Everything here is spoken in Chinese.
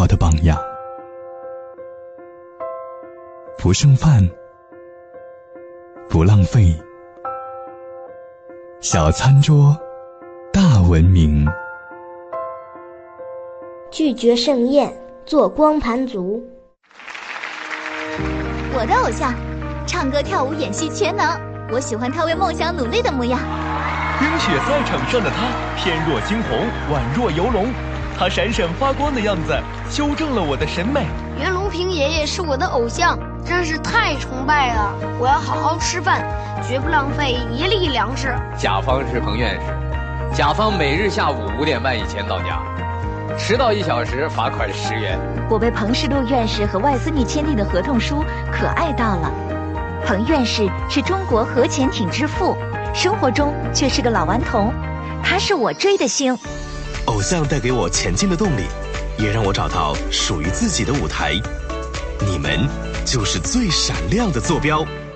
好的榜样。不剩饭，不浪费，小餐桌，大文明。 拒绝盛宴，做光盘族。 我的偶像，唱歌跳舞演戏全能，我喜欢他为梦想努力的模样。 冰雪赛场上的他，翩若惊鸿，宛若游龙，他闪闪发光的样子，修正了我的审美。 袁隆平爷爷是我的偶像，真是太崇拜了！我要好好吃饭，绝不浪费一粒粮食。 甲方是彭院士，甲方每日下午5点半以前到家，迟到1小时罚款10元。 我被彭世禄院士和外孙女签订的合同书可爱到了。彭院士是中国核潜艇之父，生活中却是个老顽童，他是我追的星。 偶像带给我前进的动力，也让我找到属于自己的舞台。你们就是最闪亮的坐标。